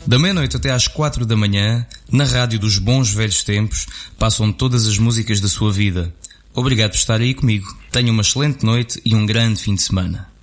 Da meia-noite até às 4 da manhã, na rádio dos bons velhos tempos, passam todas as músicas da sua vida. Obrigado por estar aí comigo. Tenha uma excelente noite e um grande fim de semana.